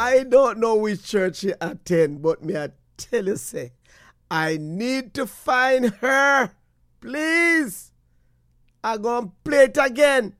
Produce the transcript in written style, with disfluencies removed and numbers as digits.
I don't know which church she attend, but me I tell you say, I need to find her. Please. I gonna play it again.